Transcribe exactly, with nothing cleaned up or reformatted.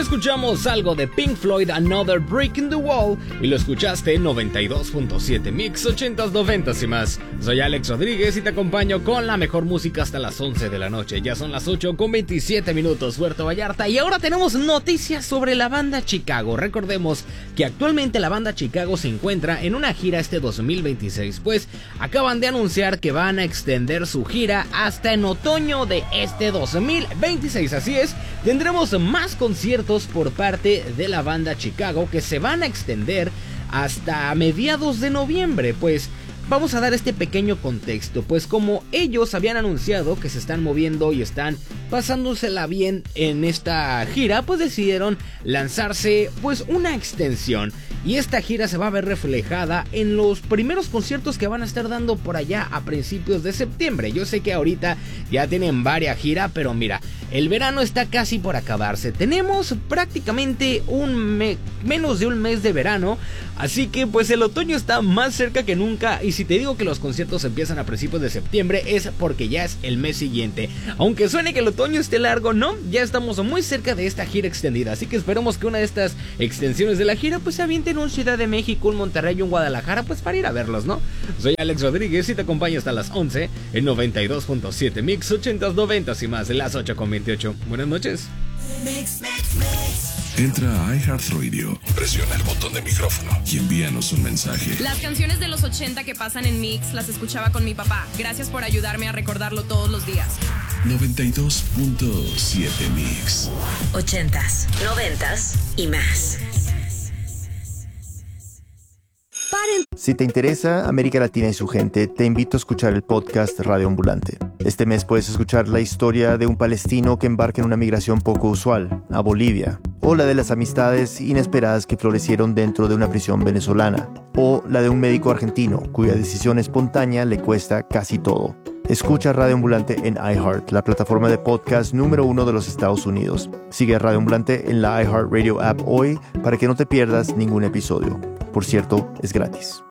Escuchamos algo de Pink Floyd, Another Brick in the Wall, y lo escuchaste en noventa y dos punto siete Mix, ochentas, noventas y más. Soy Alex Rodríguez y te acompaño con la mejor música hasta las once de la noche. Ya son las ocho con veintisiete minutos, Puerto Vallarta, y ahora tenemos noticias sobre la banda Chicago. Recordemos que actualmente la banda Chicago se encuentra en una gira este dos mil veintiséis, pues acaban de anunciar que van a extender su gira hasta en otoño de este dos mil veintiséis. Así es, tendremos más conciertos por parte de la banda Chicago que se van a extender hasta mediados de noviembre. Pues vamos a dar este pequeño contexto, pues como ellos habían anunciado que se están moviendo y están pasándosela bien en esta gira, pues decidieron lanzarse pues una extensión, y esta gira se va a ver reflejada en los primeros conciertos que van a estar dando por allá a principios de septiembre. Yo sé que ahorita ya tienen varias giras, pero mira, el verano está casi por acabarse. Tenemos prácticamente un mes, menos de un mes de verano, así que pues el otoño está más cerca que nunca. Y si te digo que los conciertos empiezan a principios de septiembre, es porque ya es el mes siguiente. Aunque suene que el otoño esté largo, no, ya estamos muy cerca de esta gira extendida, así que esperemos que una de estas extensiones de la gira pues se avienten en Ciudad de México, un Monterrey y un Guadalajara, pues para ir a verlos, ¿no? Soy Alex Rodríguez y te acompaño hasta las once en noventa y dos punto siete Mix, ochentas, noventas y más, en las ocho con veintiocho. Buenas noches. Mix, mix, mix. Entra a iHeartRadio, presiona el botón de micrófono y envíanos un mensaje. Las canciones de los ochenta que pasan en Mix las escuchaba con mi papá. Gracias por ayudarme a recordarlo todos los días. noventa y dos punto siete Mix. Ochentas, noventas y más. Si te interesa América Latina y su gente, te invito a escuchar el podcast Radio Ambulante. Este mes puedes escuchar la historia de un palestino que embarca en una migración poco usual, a Bolivia, o la de las amistades inesperadas que florecieron dentro de una prisión venezolana, o la de un médico argentino cuya decisión espontánea le cuesta casi todo. Escucha Radio Ambulante en iHeart, la plataforma de podcast número uno de los Estados Unidos. Sigue a Radio Ambulante en la iHeartRadio app hoy para que no te pierdas ningún episodio. Por cierto, es gratis.